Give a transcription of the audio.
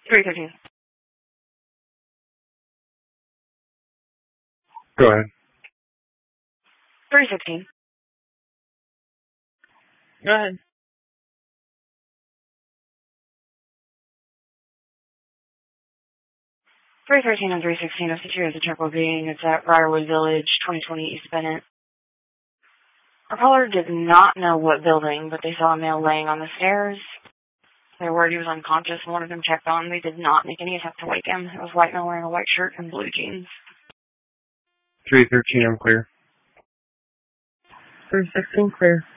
313. Go ahead. 316. Go ahead. 313 and 316 of security the triple being. It's at Briarwood Village, 2020 East Bennett. Our caller did not know what building, but they saw a male laying on the stairs. They were worried he was unconscious and wanted him checked on. They did not make any attempt to wake him. It was a white male wearing a white shirt and blue jeans. 313, I'm clear. 316, clear.